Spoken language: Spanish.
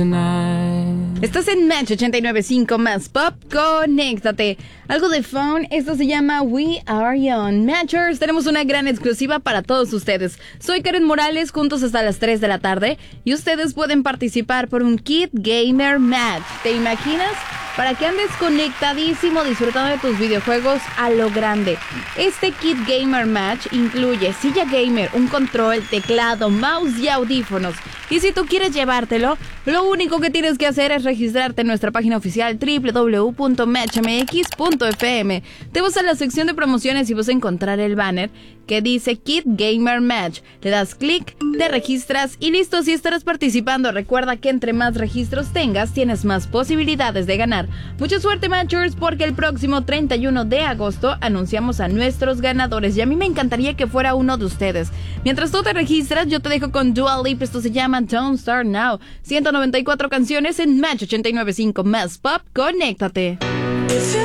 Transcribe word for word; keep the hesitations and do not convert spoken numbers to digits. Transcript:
tonight. Estás en Match ochenta y nueve punto cinco más Pop, conéctate. Algo de phone, esto se llama We Are Young. Matchers, tenemos una gran exclusiva para todos ustedes. Soy Karen Morales, juntos hasta las tres de la tarde, y ustedes pueden participar por un Kit Gamer Match. ¿Te imaginas? Para que andes conectadísimo disfrutando de tus videojuegos a lo grande. Este Kit Gamer Match incluye silla gamer, un control, teclado, mouse y audífonos. Y si tú quieres llevártelo, lo único que tienes que hacer es registrarte en nuestra página oficial doble u doble u doble u punto match m x punto f m. Te vas a la sección de promociones y vas a encontrar el banner que dice Kit Gamer Match. Le das clic, te registras y listo, si estarás participando. Recuerda que entre más registros tengas, tienes más posibilidades de ganar. Mucha suerte, Matchers, porque el próximo treinta y uno de agosto anunciamos a nuestros ganadores y a mí me encantaría que fuera uno de ustedes. Mientras tú te registras, yo te dejo con Dua Lipa. Esto se llama Don't Start Now. ciento noventa y cuatro canciones en Match ochenta y nueve punto cinco más Pop, conéctate.